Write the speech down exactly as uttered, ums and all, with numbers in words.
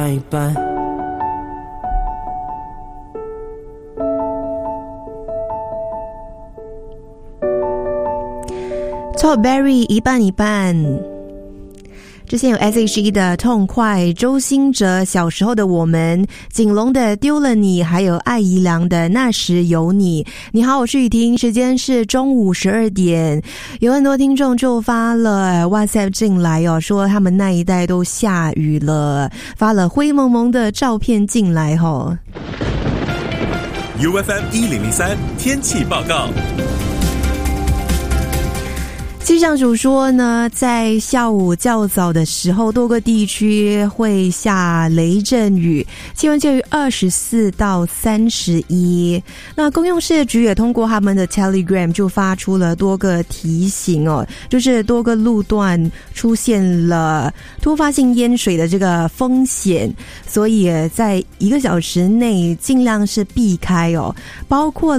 一半。 Top Berry 一半一半。之前有 S H E 的痛快，周兴哲小时候的我们，景龙的丢了你，还有艾怡良的那时有你。你好，我是雨婷，时间是中午十二点。有很多听众就发了 WhatsApp 进来哦，说他们那一带都下雨了，发了灰蒙蒙的照片进来哦。 U F M 一零零三天气报告。 气象署说呢，在下午较早的时候，多个地区会下雷阵雨，气温介于二十四到三十一。那公用事业局也通过他们的 Telegram 就发出了多个提醒哦，就是多个路段出现了突发性淹水的这个风险，所以在一个小时内尽量是避开哦，包括